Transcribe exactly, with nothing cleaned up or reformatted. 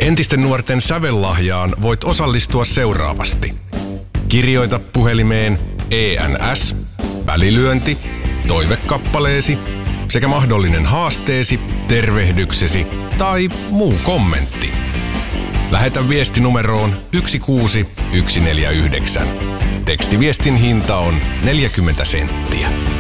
Entisten nuorten sävellahjaan voit osallistua seuraavasti. Kirjoita puhelimeen E N S, välilyönti, toivekappaleesi sekä mahdollinen haasteesi, tervehdyksesi tai muu kommentti. Lähetä viesti numeroon yksi kuusi yksi neljä yhdeksän. Tekstiviestin hinta on neljäkymmentä senttiä.